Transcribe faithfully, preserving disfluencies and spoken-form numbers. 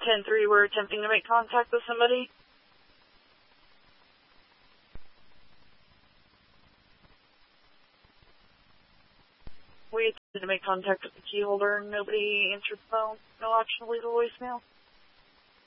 ten three, we're attempting to make contact with somebody. We attempted to make contact with the key holder and nobody answered the phone. No action, leave a voicemail.